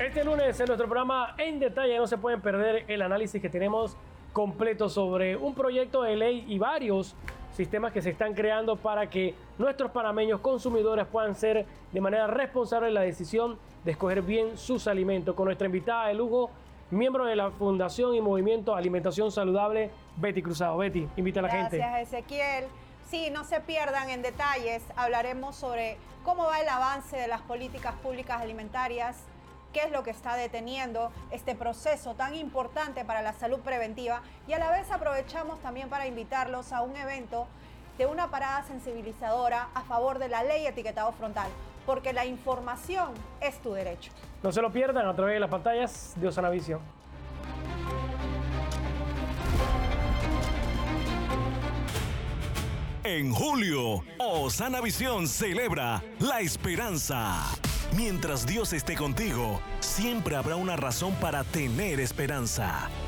Este lunes en nuestro programa En Detalle no se pueden perder el análisis que tenemos completo sobre un proyecto de ley y varios sistemas que se están creando para que nuestros panameños consumidores puedan ser de manera responsable en la decisión de escoger bien sus alimentos. Con nuestra invitada de lujo, miembro de la Fundación y Movimiento Alimentación Saludable, Betty Cruzado. Betty, invita a la gente. Gracias, Ezequiel. Sí, no se pierdan En Detalles. Hablaremos sobre cómo va el avance de las políticas públicas alimentarias, qué es lo que está deteniendo este proceso tan importante para la salud preventiva, y a la vez aprovechamos también para invitarlos a un evento de una parada sensibilizadora a favor de la ley etiquetado frontal, porque la información es tu derecho. No se lo pierdan a través de las pantallas de Osana Visión. En julio, Osana Visión celebra la esperanza. Mientras Dios esté contigo, siempre habrá una razón para tener esperanza.